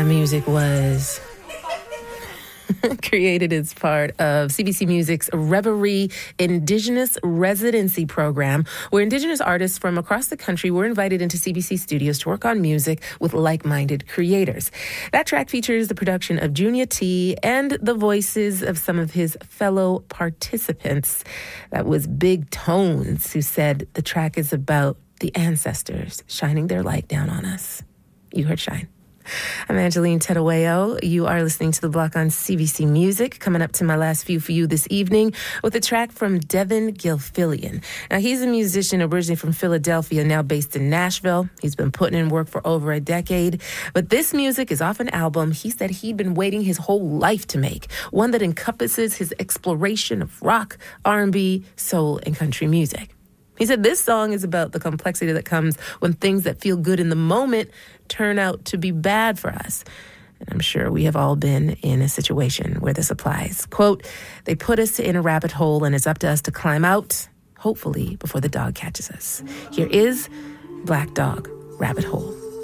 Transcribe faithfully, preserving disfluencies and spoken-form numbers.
music was created as part of C B C Music's Reverie Indigenous Residency Program, where Indigenous artists from across the country were invited into C B C studios to work on music with like-minded creators. That track features the production of Junior T and the voices of some of his fellow participants. That was Big Tones, who said the track is about the ancestors shining their light down on us. You heard Shine. I'm Angeline Tedoeo. You are listening to The Block on C B C Music. Coming up to my last few for you this evening with a track from Devin Gilfillian. Now, he's a musician originally from Philadelphia, now based in Nashville. He's been putting in work for over a decade. But this music is off an album he said he'd been waiting his whole life to make, one that encompasses his exploration of rock, R and B, soul, and country music. He said this song is about the complexity that comes when things that feel good in the moment turn out to be bad for us. And I'm sure we have all been in a situation where this applies. Quote, they put us in a rabbit hole and it's up to us to climb out, hopefully before the dog catches us. Here is Black Dog, Rabbit Hole.